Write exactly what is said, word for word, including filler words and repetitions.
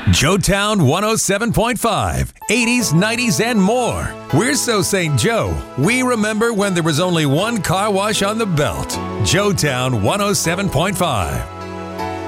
Joetown one oh seven point five, eighties, nineties, and more. We're so Saint Joe, we remember when there was only one car wash on the belt. Joetown one oh seven point five.